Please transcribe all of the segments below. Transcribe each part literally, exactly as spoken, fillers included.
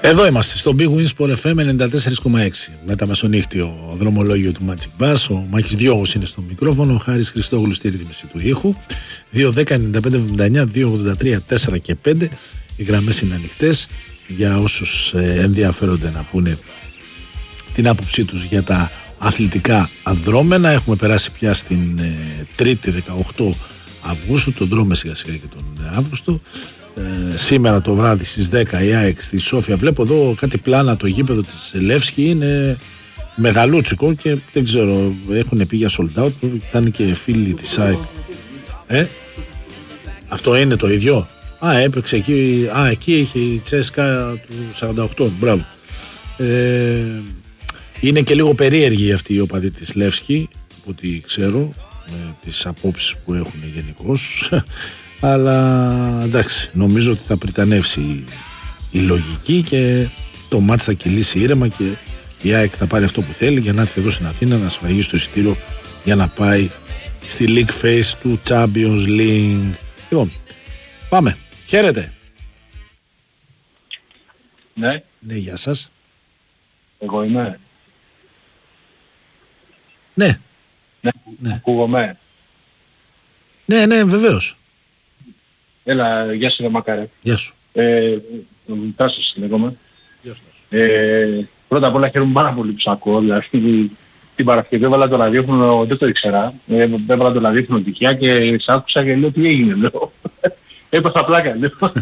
Εδώ είμαστε στο Big Win Sport εφ εμ ενενήντα τέσσερα κόμμα έξι. Με τα μεσονύχτιο δρομολόγιο του Magic Bass. Ο Μάκης Διώγος είναι στο μικρόφωνο. Ο Χάρης Χριστόγλου στη ρύθμιση του ήχου. δύο δέκα ενενήντα πέντε εβδομήντα εννιά δύο ογδόντα τρία τέσσερα και πέντε. Οι γραμμές είναι ανοιχτές για όσους ε, ενδιαφέρονται να πούνε την άποψή τους για τα αθλητικά δρόμενα. Έχουμε περάσει πια στην ε, Τρίτη δεκαοκτώ Αυγούστου. Τον τρώμε σιγά σιγά και τον Αύγουστο. Ε, σήμερα το βράδυ στις δέκα η ΑΕΚ στη Σόφια. Βλέπω εδώ κάτι πλάνα, το γήπεδο της Λεύσκη είναι μεγαλούτσικο και δεν ξέρω, έχουν πει για sold out. Ήταν και φίλοι της ΑΕΚ. Ε, αυτό είναι το ίδιο. Α, έπαιξε εκεί. Α, εκεί είχε η Τσέσκα του σαράντα οκτώ. Μπράβο. Ε, είναι και λίγο περίεργη αυτή η οπαδή της Λεύσκη, από ό,τι ξέρω, με τις απόψεις που έχουν γενικώς. Αλλά εντάξει, νομίζω ότι θα πριτανεύσει η λογική και το μάτς θα κυλήσει ήρεμα και η ΑΕΚ θα πάρει αυτό που θέλει για να έρθει εδώ στην Αθήνα να σφραγίσει το εισιτήριο για να πάει στη League Phase του Champions League. Λοιπόν, πάμε. Χαίρετε. Ναι. Ναι, γεια σας. Εγώ είμαι. Ναι. Ναι, ναι. Ακούγομαι. Ναι, ναι, βεβαίως. Έλα, γεια σου ρε Μακάρε. Γεια σου. Ε, Τάσος λέγομαι. Γεια σου. Ε, πρώτα απ' όλα χαίρομαι πάρα πολύ που σ' ακούω. Δηλαδή την Παρασκευή έβαλα το ραδιόφωνο, δεν το ήξερα. Ε, έβαλα το ραδιόφωνο τυχαία και σ' άκουσα και λέω τι έγινε. Λέω. Έπαθα πλάκα. Λέω.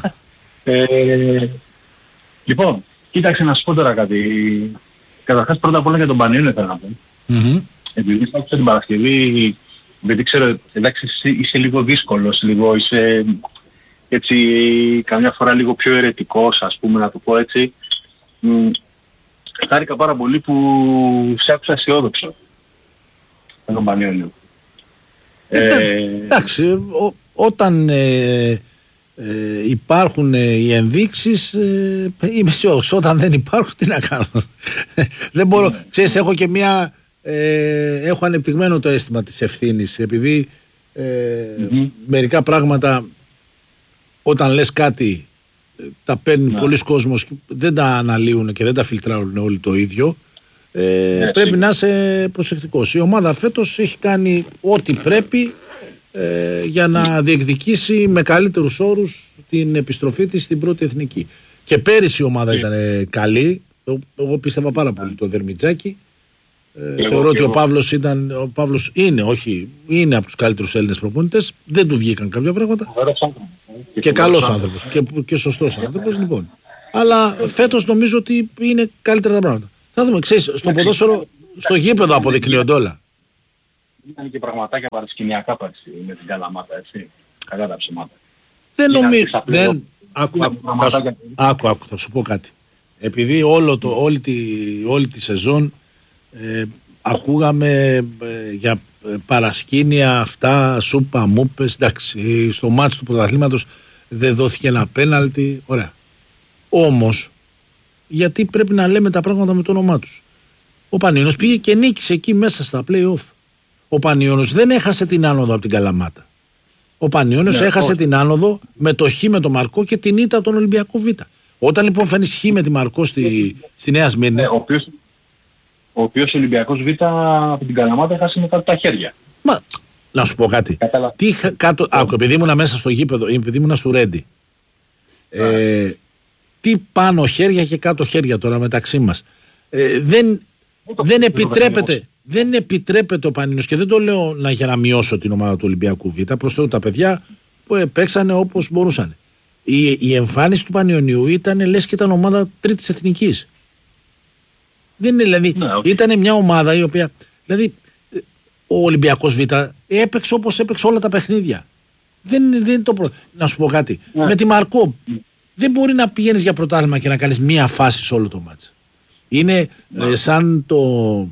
Ε, λοιπόν, κοίταξε να σου πω τώρα κάτι. Καταρχάς πρώτα απ' όλα για τον Πανιόνιο ήθελα να πω. Mm-hmm. Επειδή σ' άκουσα την Παρασκευή, γιατί ξέρω, εντάξει είσαι, είσαι λίγο δύσκολος, λίγο είσαι έτσι καμιά φορά λίγο πιο αιρετικός, ας πούμε, να το πω έτσι. Μ, χάρηκα πάρα πολύ που σε άκουσα αισιόδοξο με τον Πανιόνιο. Ε, εντάξει, ό, όταν ε, ε, υπάρχουν ε, οι ενδείξεις ε, είμαι αισιόδοξος. Όταν δεν υπάρχουν, τι να κάνω. Δεν μπορώ, ξέρεις, έχω και μια... Ε, έχω ανεπτυγμένο το αίσθημα της ευθύνης, επειδή ε, mm-hmm. μερικά πράγματα όταν λες κάτι τα παίρνει mm-hmm. πολλοί κόσμος, δεν τα αναλύουν και δεν τα φιλτράρουν όλοι το ίδιο. ε, mm-hmm. Πρέπει να είσαι προσεκτικός. Η ομάδα φέτος έχει κάνει ό,τι πρέπει ε, για να διεκδικήσει με καλύτερους όρους την επιστροφή της στην πρώτη εθνική. Και πέρυσι η ομάδα mm-hmm. ήταν καλή. Εγώ πίστευα πάρα πολύ το Δερμιτζάκι. Ε, θεωρώ ότι ο Παύλος ήταν, ο Παύλος είναι, όχι, είναι από τους καλύτερους Έλληνες προπονητές. Δεν του βγήκαν κάποια πράγματα. Και, και καλός άνθρωπος και, και σωστός άνθρωπος, λοιπόν. Αλλά φέτος νομίζω ότι είναι καλύτερα τα πράγματα. Θα δούμε, ξέρεις, στο ποδόσφαιρο, στο γήπεδο αποδεικνύονται όλα. Ήταν και πραγματάκια παρασκηνιακά πέρσι με την Καλαμάτα, έτσι. Καλά τα ψημάτα. Δεν νομίζω. Δεν... Άκου, άκου, θα σου, άκου, άκου, θα σου πω κάτι. Επειδή όλο το, όλη, τη, όλη τη σεζόν Ε, ακούγαμε ε, για ε, παρασκήνια αυτά, σούπα, μούπες, εντάξει, στο μάτς του πρωταθλήματος δεν δόθηκε ένα πέναλτι, ωραία. Όμως, γιατί πρέπει να λέμε τα πράγματα με το όνομά τους. Ο Πανιώνιος πήγε και νίκησε εκεί μέσα στα play-off. Ο Πανιώνιος δεν έχασε την άνοδο από την Καλαμάτα. Ο Πανιώνιος ναι, έχασε όχι. την άνοδο με το Χ με τον Μαρκό και την ήττα από τον Ολυμπιακό Β. Όταν λοιπόν φαίνεις Χ με τη Μαρκό στη, στη Νέα Σμύρνη, ο οποίος ο οποίος Ολυμπιακός Β από την Καλαμάτα έχασε μετά τα χέρια. Μα, να σου πω κάτι. Τι, κάτω, άκου, επειδή ήμουνα μέσα στο γήπεδο, επειδή ήμουνα στο Ρέντι. Ε, τι πάνω χέρια και κάτω χέρια τώρα μεταξύ μας. Ε, δεν, δεν, επιτρέπεται, δεν επιτρέπεται ο Πανίνος, και δεν το λέω να, για να μειώσω την ομάδα του Ολυμπιακού Β. Προς Θεού τα παιδιά που παίξανε όπως μπορούσαν. Η, η εμφάνιση του Πανιωνίου ήταν λες και ήταν ομάδα τρίτης εθνικής. Δεν είναι, δηλαδή, ναι, okay. ήταν μια ομάδα η οποία, δηλαδή, ο Ολυμπιακός Β έπαιξε όπως έπαιξε όλα τα παιχνίδια. Δεν, δεν το προ... Να σου πω κάτι. Ναι. Με τη Μαρκό mm. δεν μπορεί να πηγαίνεις για πρωτάθλημα και να κάνεις μία φάση σε όλο το μάτς. Είναι ναι. ε, σαν το...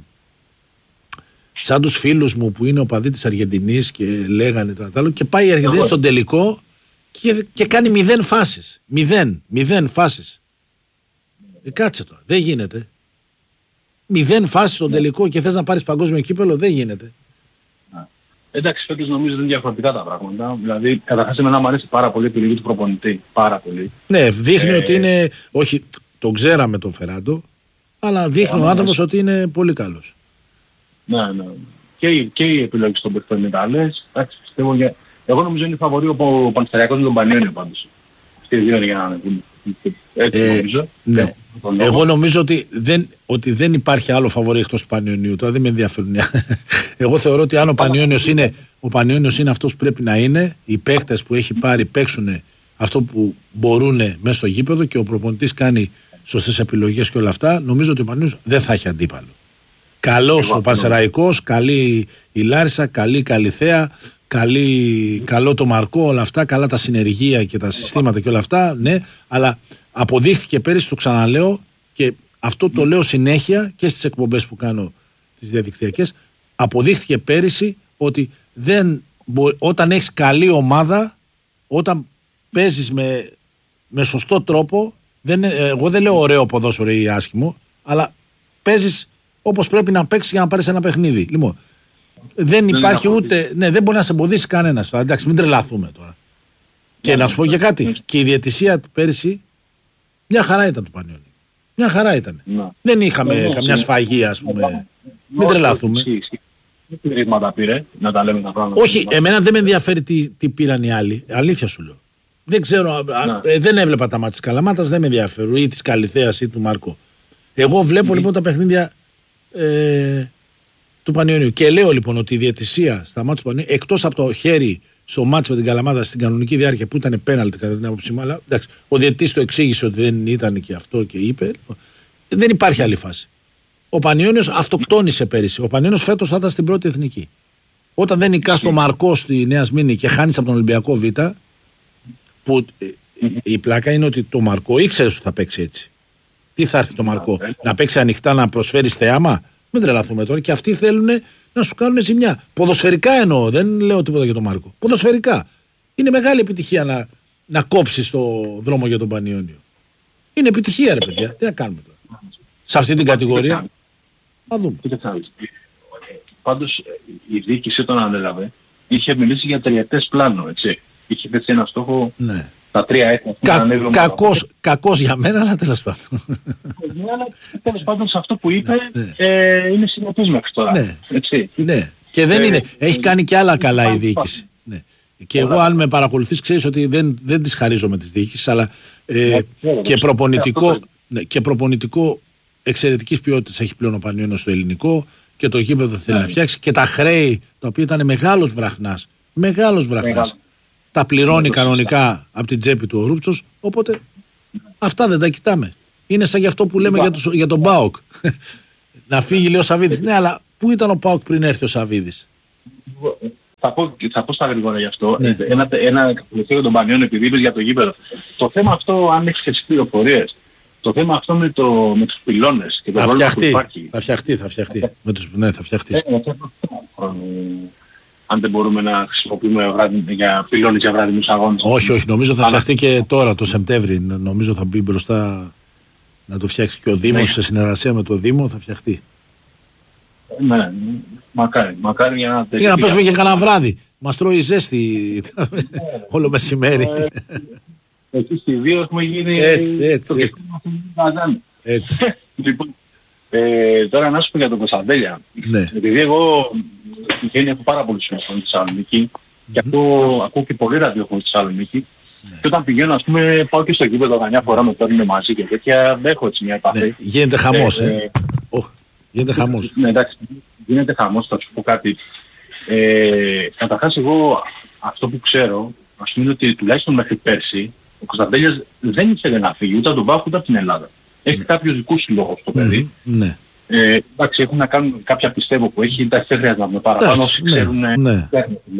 σαν τους φίλους μου που είναι οπαδοί της Αργεντινής και λέγανε το άλλο και πάει η Αργεντινή στον τελικό και, και κάνει μηδέν φάσεις. Μηδέν. Μηδέν φάσεις. Ε, κάτσε τώρα. Δεν γίνεται. Μηδέν φάσεις στον τελικό και θες να πάρεις παγκόσμιο κύπελο, δεν γίνεται. Εντάξει, φέτος νομίζω ότι είναι διαφορετικά τα πράγματα. Δηλαδή, καταρχάς εμένα μου αρέσει πάρα πολύ η επιλογή του προπονητή. Πάρα πολύ. Ναι, δείχνει ε... ότι είναι. Όχι, τον ξέραμε τον Φεράντο, αλλά δείχνει ο άνθρωπος ότι είναι πολύ καλός. Ναι, ναι. Και, και οι επιλογές των παιχτών είναι καλές. Για... Εγώ νομίζω είναι φαβορεί ο Πανσεραϊκός με τον Πανιόνιο πάντως. Αυτοί οι δύο είναι για να ανεβούν. Έτσι ε, νομίζω. Ναι. Εγώ νομίζω ότι δεν, ότι δεν υπάρχει άλλο φαβορί εκτός του Πανιωνίου. Τώρα δεν με ενδιαφέρουν. Εγώ θεωρώ ότι αν ο Πανιώνιος είναι, ο Πανιώνιος είναι αυτός που πρέπει να είναι, οι παίκτες που έχει πάρει παίξουν αυτό που μπορούν μέσα στο γήπεδο και ο προπονητής κάνει σωστές επιλογές και όλα αυτά, νομίζω ότι ο Πανιώνιος δεν θα έχει αντίπαλο. Καλός ο Πανσεραϊκός, καλή η Λάρισα, καλή η Καλιθέα, καλή, καλό το Μαρκό, όλα αυτά, καλά τα συνεργεία και τα συστήματα και όλα αυτά, ναι, αλλά αποδείχθηκε πέρυσι, το ξαναλέω και αυτό το λέω συνέχεια και στις εκπομπές που κάνω τις διαδικτυακές, αποδείχθηκε πέρυσι ότι δεν, όταν έχεις καλή ομάδα, όταν παίζεις με, με σωστό τρόπο, δεν, εγώ δεν λέω ωραίο ποδόσφαιρο ή άσχημο, αλλά παίζεις όπως πρέπει να παίξεις για να πάρεις ένα παιχνίδι. Λοιπόν, δεν υπάρχει ούτε, ναι, δεν μπορεί να σε εμποδίσει κανένας. Εντάξει, μην τρελαθούμε τώρα. Και να σου πω και κάτι, και η διαιτησία πέρυσι μια χαρά ήταν του Πανιώνη. Μια χαρά ήταν. Να. Δεν είχαμε να, καμιά να, σφαγή, ας πούμε. Να, μην τρελαθούμε. Τι ρήγματα πήρε, να τα λέμε τα πράγματα. Όχι, εμένα δεν με ενδιαφέρει τι, τι πήραν οι άλλοι. Αλήθεια σου λέω. Δεν ξέρω, α, ε, δεν έβλεπα τα μάτια της Καλαμάτας, δεν με ενδιαφέρουν, ή της Καλιθέας ή του Μάρκο. Εγώ βλέπω mm. λοιπόν τα παιχνίδια ε, του Πανιωνίου. Και λέω λοιπόν ότι η διαιτησία στα μάτια του Πανιωνίου, εκτός από το χέρι στο μάτς με την Καλαμάτα στην κανονική διάρκεια που ήταν πέναλτι κατά την άποψή μου, αλλά εντάξει, ο διαιτητής το εξήγησε ότι δεν ήταν και αυτό και είπε. Δεν υπάρχει άλλη φάση. Ο Πανιώνιος αυτοκτόνησε πέρυσι. Ο Πανιώνιος φέτος θα ήταν στην πρώτη εθνική. Όταν δεν νικάς το Μαρκό στη Νέα Σμήνη και χάνεις από τον Ολυμπιακό Β, που η πλάκα είναι ότι το Μαρκό ήξερε ότι θα παίξει έτσι. Τι θα έρθει το Μαρκό, να παίξει ανοιχτά, να προσφέρει θεάμα? Μην τρελαθούμε τώρα. Και αυτοί θέλουν να σου κάνουν ζημιά. Ποδοσφαιρικά εννοώ, δεν λέω τίποτα για τον Μάρκο. Ποδοσφαιρικά. Είναι μεγάλη επιτυχία να, να κόψει το δρόμο για τον Πανιώνιο. Είναι επιτυχία, ρε παιδιά. Τι να κάνουμε τώρα. Σε αυτή την κατηγορία. Να δούμε. Πάντως η διοίκηση όταν ανέλαβε είχε μιλήσει για τριετές πλάνο, έτσι. Είχε θέσει ένα στόχο. Ναι. Τα τρία έτη. Κα, κακός, κακός για μένα, αλλά τέλος πάντων. Ναι, αλλά τέλος πάντων σε αυτό που είπε ναι. ε, είναι συνεπής μέχρι τώρα. Ναι. Έτσι. Ναι. Και δεν ε, είναι. Έχει κάνει και άλλα καλά η διοίκηση. Ναι. Και εγώ αν με παρακολουθείς ξέρεις ότι δεν, δεν τις χαρίζω με τις διοίκησεις, αλλά ε, ναι, και, προπονητικό, ναι, και προπονητικό εξαιρετικής ποιότητας έχει πλέον ο Πανιώνιος στο ελληνικό και το γήπεδο θέλει ναι. να φτιάξει και τα χρέη τα οποία ήταν μεγάλος βραχνάς. Μεγάλος βραχνάς. Τα πληρώνει κανονικά από την τσέπη του ο Ρούψος, οπότε αυτά δεν τα κοιτάμε. Είναι σαν γι' αυτό που λέμε για, το, για τον ΠΑΟΚ. Να φύγει λέει ο Σαββίδης. Ναι, αλλά πού ήταν ο ΠΑΟΚ πριν έρθει ο Σαββίδης? Θα πω, θα πω στα γρήγορα γι' αυτό. Ναι. Ένα, ένα τελευταίο για τον Πανιώνιο, επειδή είπες για το γήπεδο. Το θέμα αυτό, αν έχεις και τις πληροφορίες, το θέμα αυτό με, το, με τους πυλώνες και το θα ρόλο φτιαχτεί, που υπάρχει. Θα φτιαχτεί, θα φτιαχτεί. με τους, ναι, θα φτιαχτεί. Ε, αν δεν μπορούμε να χρησιμοποιούμε βράδυ, για πυλώνες για βράδυνους αγώνες. Όχι, όχι, νομίζω θα φτιαχτεί και τώρα το Σεπτέμβρη. Νομίζω θα μπει μπροστά να το φτιάξει και ο Δήμος, ναι. σε συνεργασία με το Δήμο θα φτιαχτεί. Ναι, μακάρι, μακάρι για να τελειώσει. Για να πέσουμε και κανένα βράδυ. Μας τρώει ζέστη όλο μεσημέρι. Εκεί στη δύο έχουμε γίνει... Έτσι, έτσι, έτσι. έτσι. Λοιπόν, ε, τώρα να σου πω για τον Κωνσταντέλια. Ναι. Επειδή εγώ βγαίνει από πάρα πολλούς συνεχώς στη Θεσσαλονίκη mm-hmm. και ακούω, ακούω και πολύ ραδιόφωνο στη Θεσσαλονίκη ναι. και όταν πηγαίνω ας πούμε πάω και στο γήπεδο καμιά φορά με παίρνουν μαζί και τέτοια, έχω έτσι μια επαφή. Ναι. Γίνεται χαμός, ε. ε. Oh, γίνεται χαμός. Ναι, εντάξει, γίνεται χαμός, θα σου πω κάτι. Ε, καταρχάς εγώ αυτό που ξέρω, ας πούμε ότι τουλάχιστον μέχρι πέρσι ο Κωνσταντέλιας δεν ήθελε να φύγει ούτε από τον ΠΑΟΚ ούτε από την Ελλάδα. Έχει mm. κάποιους δικούς λόγους το παιδί. Mm. Ναι. Ε, εντάξει, έχουν να κάνουν κάποια πιστεύω που έχει, εντάξει δεν χρειάζεται να πούμε παραπάνω, όσοι ναι, ξέρουν ναι.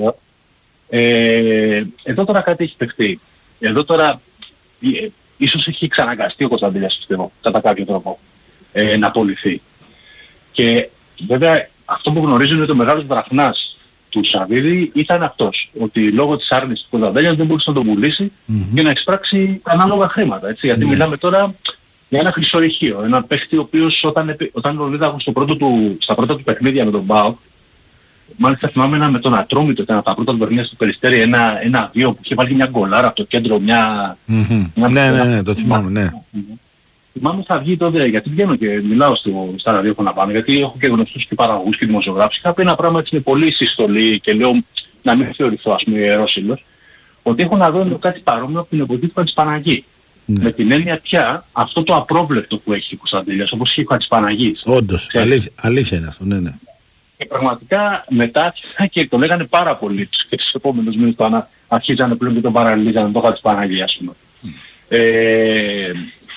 ε, εδώ τώρα κάτι έχει παιχτεί. Εδώ τώρα ε, ίσως έχει εξαναγκαστεί ο Κωνσταντέλιας πιστεύω, κατά κάποιο τρόπο, ε, να απολυθεί. Και βέβαια αυτό που γνωρίζω είναι ότι ο μεγάλος βραχνάς του Σαββίδη ήταν αυτός, ότι λόγω της άρνησης του Κωνσταντέλιας δεν μπορούσε να τον πουλήσει mm-hmm. και να εξπράξει ανάλογα χρήματα, έτσι, γιατί mm-hmm. μιλάμε τώρα για ένα χρυσορυχείο, ένα παίχτη ο οποίος όταν, όταν τον είδα στο πρώτο του, στα πρώτα του παιχνίδια με τον ΠΑΟΚ, μάλιστα θυμάμαι ένα με τον Ατρόμητο, ήταν από τα πρώτα του παιχνίδια στο Περιστέρι, ένα, ένα δύο που είχε βάλει μια γκολάρα από το κέντρο, μια... Mm-hmm. μια ναι, ναι, ναι, το θυμάμαι, ναι. θυμάμαι θα βγει τότε, γιατί βγαίνω και μιλάω στο, στα ραδιόφωνα πάνω, γιατί έχω και γνωστούς και παραγωγούς και δημοσιογράφους. Είχα πει ένα πράγμα έτσι με πολύ συστολή και λέω να μην θεωρηθώ ας πούμε ιερόσυλος, ότι έχω να δω κάτι παρόμοιο από την εποχή του Χατζηπαναγή. Ναι. Με την έννοια πια αυτό το απρόβλεπτο που έχει ο Κωνσταντέλιας, όπως είχε ο Χατζηπαναγής. Όντως, αλήθεια, αλήθεια είναι αυτό, ναι, ναι. Και πραγματικά μετά και το λέγανε πάρα πολύ και τους επόμενους μήνες το ανα, αρχίζανε πλέον και τον παραλληλίζανε το Χατζηπαναγή, ας πούμε. Mm. Ε,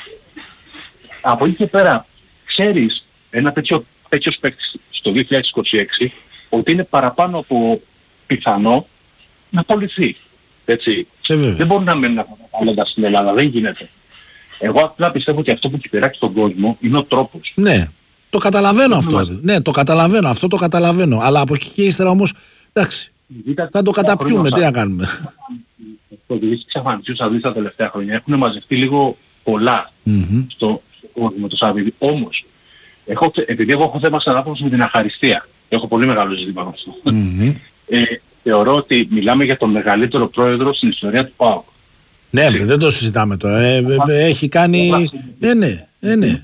από εκεί και πέρα, ξέρεις ένα τέτοιο, τέτοιος παίκτης στο δύο χιλιάδες είκοσι έξι ότι είναι παραπάνω από πιθανό να πωληθεί. Έτσι. Ε, δεν μπορούν να μένουν αυτά τα ταλέντα στην Ελλάδα, δεν γίνεται. Εγώ απλά πιστεύω ότι αυτό που έχει πειράξει τον κόσμο είναι ο τρόπος. Ναι, το καταλαβαίνω αυτό. Μας... Ναι, το καταλαβαίνω, αυτό το καταλαβαίνω. Αλλά από εκεί και ύστερα όμως, εντάξει, Δείτε, θα το καταπιούμε, τι να κάνουμε. Το ότι έχει εξαφανιστεί ο Σαββίδης τα τελευταία χρόνια έχουν μαζευτεί λίγο πολλά mm-hmm. στο κόσμο του Σαββίδη. Όμως, έχω, επειδή εγώ έχω θέμα σαν άνθρωπος με την αχαριστία, έχω πολύ μεγάλο ζήτημα με αυτό. Mm-hmm. Ε, θεωρώ ότι μιλάμε για τον μεγαλύτερο πρόεδρο στην ιστορία του ΠΑΟΚ. Ναι, Εσύ. δεν το συζητάμε τώρα. Ε, ε, ε, έχει κάνει... Ναι, ναι, ναι, ναι.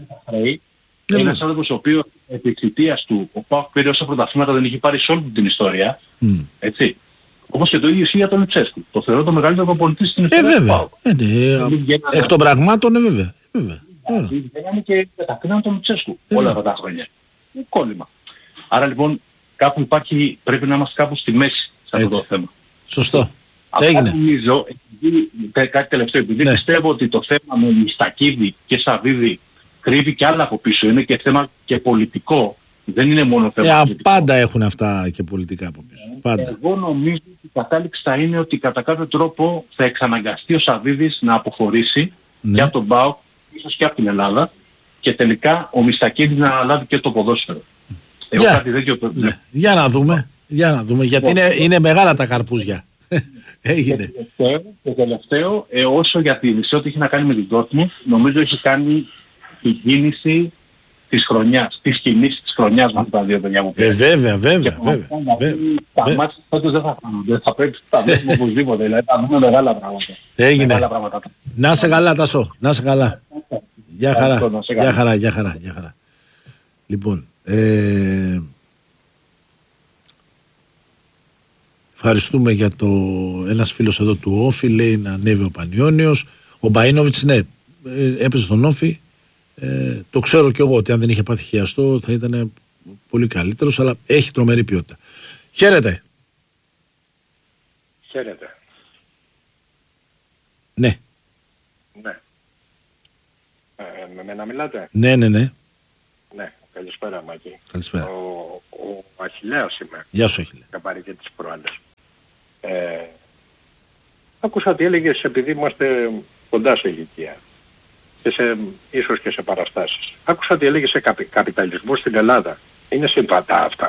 Ένας άνθρωπος ο οποίος επί θητείας του ο ΠΑΟΚ πήρε όσα πρωταθλήματα δεν είχε πάρει σε όλη την ιστορία. Mm. Έτσι. Όπως και το ίδιο ισχύει για τον Λουτσέσκου. Το θεωρώ το μεγαλύτερο προπονητή στην ιστορία ε, του ΠΑΟΚ. Ε, ναι. Εκ των πραγμάτων, ναι, βέβαια. βέβαια. Βγαίνανε και κατακρίναν τον Λουτσέσκου ε. όλα αυτά τα χρόνια. Είναι κόλλημα. Άρα λοιπόν κάπου υπάρχει, πρέπει να είμαστε κάπου στη μέση σε αυτό το θέμα. Σωστό. Αυτό έγινε. Νομίζω, επειδή, κάτι τελευταίο, επειδή ναι. πιστεύω ότι το θέμα με Μιστακίδη και Σαββίδη κρύβει και άλλα από πίσω. Είναι και θέμα και πολιτικό. Δεν είναι μόνο θέμα ε, πολιτικό. Πάντα έχουν αυτά και πολιτικά από πίσω. Ε, πάντα. Εγώ νομίζω ότι η κατάληξη θα είναι ότι κατά κάποιο τρόπο θα εξαναγκαστεί ο Σαββίδης να αποχωρήσει ναι. και από τον ΠΑΟΚ, ίσως και από την Ελλάδα και τελικά ο Μιστακίδης να αναλάβει και το ποδόσφαιρο. Εγώ Για, κάτι τέτοιο πρέπει. Ναι. Για να δούμε. Για να δούμε. Γιατί είναι, είναι μεγάλα τα καρπούζια. Έγινε. Και τελευταίο, και τελευταίο ε, όσο για τη σε ό,τι έχει να κάνει με την Dortmund, νομίζω έχει κάνει τη κίνηση της χρονιάς, της κινήσεις της χρονιάς με αυτά τα δύο παιδιά μου πήραν. Ε, βέβαια, βέβαια, βέβαια. Τα μάτια φέτος δεν θα φάνονται, θα πρέπει να τα βλέπουμε οπωσδήποτε, δηλαδή θα δούμε μεγάλα πράγματα. Έγινε. Μεγάλα πράγματα. Να σε καλά Τάσο, να σε καλά. Γεια χαρά, γεια χαρά, γεια χαρά, γεια χαρά. Λοιπόν, ε, ευχαριστούμε για το ένας φίλος εδώ του Όφη, λέει να ανέβει ο Πανιόνιος. Ο Μπαΐνοβιτς, ναι, έπαιζε στον Όφη. Ε, το ξέρω κι εγώ ότι αν δεν είχε πάθει χιαστό θα ήταν πολύ καλύτερος, αλλά έχει τρομερή ποιότητα. Χαίρετε. Χαίρετε. Ναι. Ναι. Ε, με μένα μιλάτε. Ναι, ναι, ναι. Ναι, καλησπέρα Μάκη. Καλησπέρα. Ο, ο Αχιλλέας είμαι. Γεια σου Αχιλλέα. Είχα πάρει και τις προάλλες. Ε, άκουσα ότι έλεγες επειδή είμαστε κοντά σε ηλικία. Και σε, ίσως και σε παραστάσεις. Άκουσα ότι έλεγε σε καπι, καπιταλισμό στην Ελλάδα. Είναι συμβατά αυτά?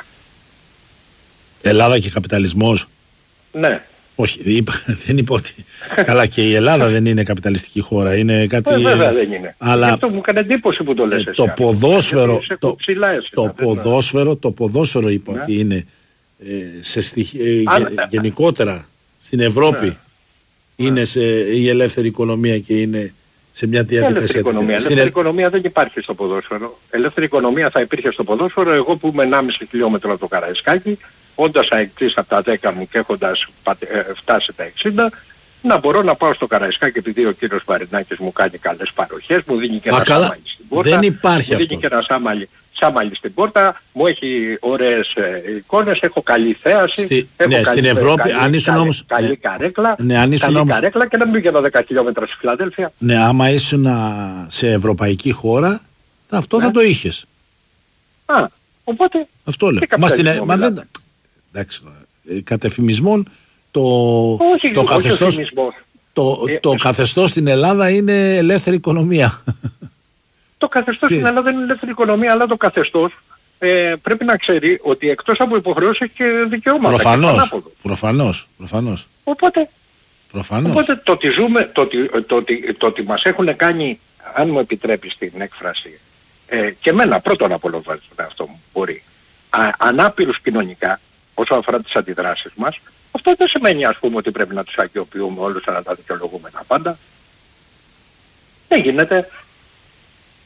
Ελλάδα και καπιταλισμός? Ναι. Όχι, είπα, δεν είπα ότι... Καλά, και η Ελλάδα δεν είναι καπιταλιστική χώρα. Είναι κάτι... Ε, βέβαια δεν είναι. Αλλά... αυτό μου έκανε εντύπωση που το λες εσύ. Το ποδόσφαιρο, το, εσύ, το, ποδόσφαιρο, το ποδόσφαιρο είπα ναι. ότι είναι ε, σε στοιχ... ε, Α, γενικότερα στην Ευρώπη ναι. είναι σε, η ελεύθερη οικονομία και είναι... σε μια διαδικασία. Ελεύθερη οικονομία. Ελεύθερη είναι... οικονομία δεν υπάρχει στο ποδόσφαιρο. Ελεύθερη οικονομία θα υπήρχε στο ποδόσφαιρο. Εγώ που είμαι ενάμιση χιλιόμετρο από το Καραϊσκάκι, όντας αεκτής από τα δέκα μου και έχοντας φτάσει τα εξήντα, να μπορώ να πάω στο Καραϊσκάκι επειδή ο κύριος Βαρινάκης μου κάνει καλές παροχές, μου δίνει και ένα σάμαλι στην πόρτα. Δεν υπάρχει μου αυτό. Δίνει και ένα σάμαλι, σάμαλι στην πόρτα, μου έχει ωραίες ε, εικόνες, έχω καλή θέαση. Στη... Έχω ναι, καλή, στην Ευρώπη, καλή, αν ήσουν καλή, όμως... καλή ναι. καρέκλα, ναι, αν ήσουν καλή όμως... καρέκλα και να μην πήγαινα δέκα χιλιόμετρα στη Φιλαδέλφια. Ναι, άμα ήσουν σε ευρωπαϊκή χώρα, αυτό ναι. θα το είχες. Α, οπότε... Αυτό λέω. Μα στην... Μα δεν... Εντάξει, κατ' εφημισμόν το, όχι, το, όχι, καθεστώς, όχι το, ε, το καθεστώς στην Ελλάδα είναι ελεύθερη οικονομία. Το καθεστώς στην Ελλάδα είναι ελεύθερη οικονομία, αλλά το καθεστώς ε, πρέπει να ξέρει ότι εκτός από υποχρεώσεις έχει και δικαιώματα. Προφανώς, και προφανώς, προφανώς. Οπότε, προφανώς. οπότε το, ότι ζούμε, το, ότι, το, ότι, το ότι μας έχουν κάνει, αν μου επιτρέπεις την έκφραση, ε, και εμένα πρώτον απολαμβάνω αυτό μου μπορεί, α, ανάπηρους κοινωνικά, όσο αφορά τις αντιδράσεις μας, αυτό δεν σημαίνει ας πούμε ότι πρέπει να τους αγιοποιούμε όλους να τα δικαιολογούμε τα πάντα. Δεν γίνεται.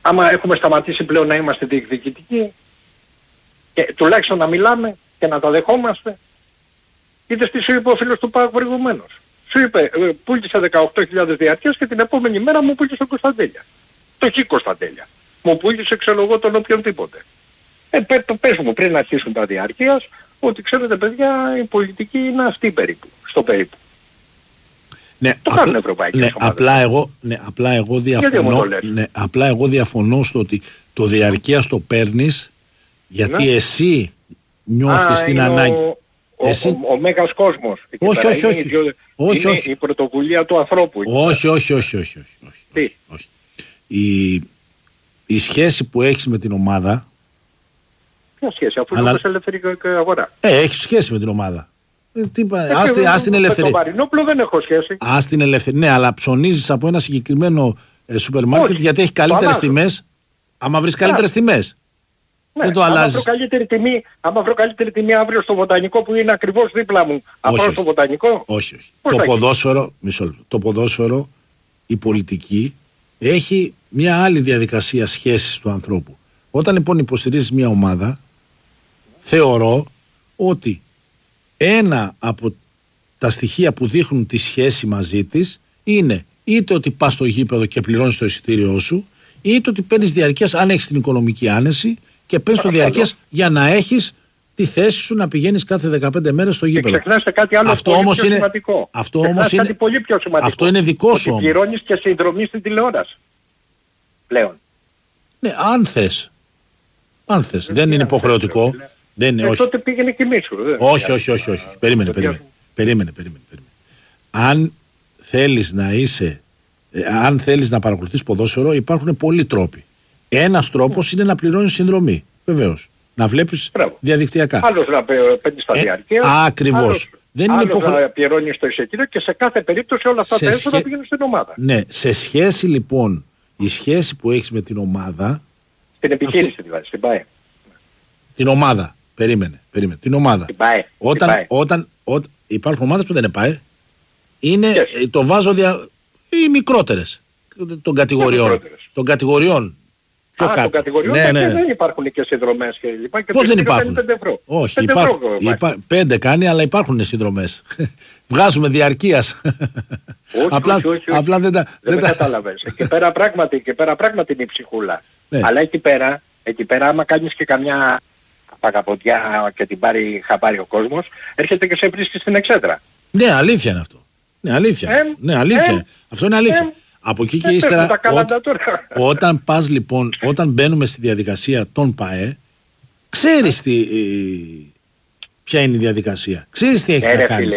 άμα έχουμε σταματήσει πλέον να είμαστε διεκδικητικοί και τουλάχιστον να μιλάμε και να τα δεχόμαστε. Είδες τι σου είπε ο φίλος του ΠΑΟΚ προηγουμένως. Σου είπε, πούλησε δεκαοκτώ χιλιάδες διαρκείας και την επόμενη μέρα μου πούλησε τον Κωνσταντέλια. Το χ Κωνσταντέλια. Μου πούλησε, ξέρω εγώ, τον οποιονδήποτε. Ε, πες μου πριν αρχίσουν τα διαρκείας ότι ξέρετε παιδιά η πολιτική είναι αυτή περίπου, στο περίπου. Ναι, το απλά, κάνουν ευρωπαϊκές ναι, ομάδες. Απλά εγώ, ναι, απλά εγώ διαφωνώ, ναι, απλά εγώ διαφωνώ στο ότι το διαρκείας το παίρνεις γιατί ναι. εσύ νιώθεις Α, την ανάγκη. Ο, ο, εσύ... ο, ο, ο μέγας κόσμος. Όχι, όχι, όχι. Είναι, η, όχι, είναι όχι. η πρωτοβουλία του ανθρώπου. Όχι, όχι, όχι, όχι, όχι, όχι, Τι? όχι. Η, η σχέση που έχεις με την ομάδα. Ποια σχέση, αφού αλλά... είναι ελεύθερη αγορά. Ε, έχεις σχέση με την ομάδα. Ε, τι, ε, ας, την, ας την ελευθερία. Με τον Μαρινόπουλο δεν έχω σχέση. Ας την ελευθερία. Ναι, αλλά ψωνίζεις από ένα συγκεκριμένο ε, σούπερ μάρκετ γιατί έχει καλύτερες τιμές. Άμα βρεις καλύτερες τιμές. Ναι, δεν το άμα αλλάζεις. βρω καλύτερη τιμή, άμα βρω καλύτερη τιμή αύριο στο Βοτανικό που είναι ακριβώς δίπλα μου. Από στο Βοτανικό. Όχι, όχι. Το ποδόσφαιρο, μισό λεπτό. Το ποδόσφαιρο, η πολιτική έχει μια άλλη διαδικασία σχέσης του ανθρώπου. Όταν λοιπόν υποστηρίζεις μια ομάδα, θεωρώ ότι ένα από τα στοιχεία που δείχνουν τη σχέση μαζί της είναι είτε ότι πας στο γήπεδο και πληρώνεις το εισιτήριό σου, είτε ότι παίρνεις διαρκείας αν έχεις την οικονομική άνεση και παίρνεις το διαρκείας για να έχεις τη θέση σου να πηγαίνεις κάθε δεκαπέντε μέρες στο γήπεδο. Και ξεχνάς κάτι άλλο αυτό πολύ όμως πιο είναι, σημαντικό. αυτό όμως είναι, κάτι πολύ πιο σημαντικό. Αυτό είναι δικό σου όμως. Πληρώνεις και συνδρομή στην τηλεόραση. Πλέον. Ναι, αν θες. Αν θες. Δεν, δεν είναι υποχρεωτικό. Δεν είναι, ε, όχι. τότε πήγαινε και μίσου. Όχι, όχι, όχι, όχι. Περίμενε, περίμενε. Περίμενε, περίμενε, περίμενε. Αν θέλεις να είσαι, αν θέλεις να παρακολουθείς ποδόσφαιρο, υπάρχουν πολλοί τρόποι. Ένας τρόπος είναι να πληρώνεις συνδρομή. Βεβαίως. Να βλέπεις Μπράβο. διαδικτυακά. Άλλος να παίρνεις τα διαρκεία. Ακριβώς. Άλλος, δεν είναι άλλος υποχρε... να πληρώνεις το εισιτήριο και σε κάθε περίπτωση όλα αυτά σε τα έσοδα σχέ... πηγαίνουν στην ομάδα. Ναι, σε σχέση λοιπόν, η σχέση που έχεις με την ομάδα. Στην επιχείρηση αυτή... δηλαδή, στην ΠΑΕ. Την ομάδα. Περίμενε, περίμενε. Την ομάδα. Την ΠΑΕ. Όταν, την ΠΑΕ. Όταν, όταν υπάρχουν ομάδες που δεν είναι ΠΑΕ, είναι, yes. το βάζω δια... οι μικρότερες των κατηγοριών. Των κατηγοριών. Πιο Α, κάτω. Των κατηγοριών ναι, ναι. δεν υπάρχουν και συνδρομές και λοιπά. Και πώς δεν υπάρχουν. πέντε ευρώ. Όχι, πέντε, υπάρχουν, ευρώ, υπά... πέντε κάνει, αλλά υπάρχουν συνδρομές. Βγάζουμε διαρκείας. Όχι, απλά, όχι, όχι, απλά δεν τα... Δεν, δεν τα... κατάλαβες. Εκεί πέρα πράγματι, εκεί πέρα πράγματι είναι η ψυχούλα. Ναι. Αλλά εκεί πέρα, εκεί πέρα άμα κάνεις και καμιά παγαποντιά και την πάρει χαμπάρι ο κόσμος, έρχεται και σε βρίσκει στην εξέδρα. Ναι, αλήθεια είναι αυτό. Ναι, αλήθεια. Ε, ναι, αλήθεια. Ε, αυτό είναι αλήθεια. Ε, Από εκεί και ε, ύστερα, ό, όταν πας λοιπόν, όταν μπαίνουμε στη διαδικασία των ΠΑΕ, ξέρεις τι, ε, ποια είναι η διαδικασία. Ξέρεις τι έχεις ε, να κάνεις.